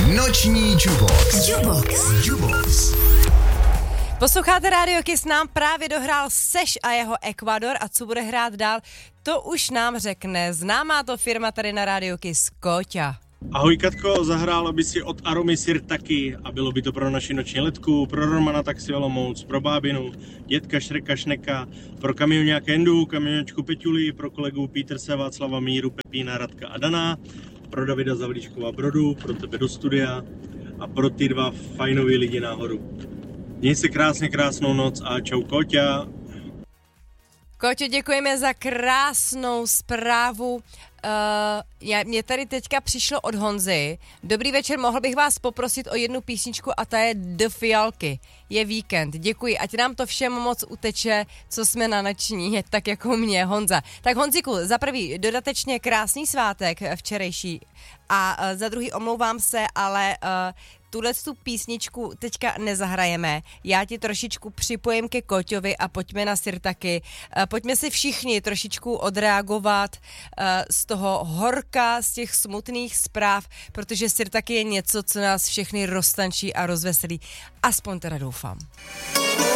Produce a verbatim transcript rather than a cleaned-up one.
Noční Jukebox. Jukebox. Jukebox. Posloucháte Radio Kiss, nám právě dohrál Seš a jeho Ekvador a co bude hrát dál, to už nám řekne známá to firma tady na Radio Kiss, Kóťa. Ahoj Katko, zahrála by si od Aromy Sirtaky a bylo by to pro naši noční letku, pro Romana Taxi Olomouc, pro bábinu, dětka Šreka Šneka, pro kamioňák Endu, kamionečku Peťuli, pro kolegu Peterse, Václava Míru, Pepína, Radka a Dana, pro Davida Zavlíčkova Brodu, pro tebe do studia a pro ty dva fajnový lidi nahoru. Měj se krásně, krásnou noc a čau Kóťa. Kóťo, děkujeme za krásnou zprávu. Uh, já, mě tady teďka přišlo od Honzy. Dobrý večer, mohl bych vás poprosit o jednu písničku a ta je Do Fialky. Je víkend, děkuji, ať nám to všem moc uteče, co jsme na noční, tak jako mě, Honza. Tak Honziku, za prvý dodatečně krásný svátek včerejší a uh, za druhý omlouvám se, ale uh, tuhle tu písničku teďka nezahrajeme. Já ti trošičku připojím ke Kóťovi a pojďme na Sirtaky. Pojďme si všichni trošičku odreagovat z toho horka, z těch smutných zpráv, protože Sirtaky je něco, co nás všechny roztančí a rozveselí. Aspoň teda doufám.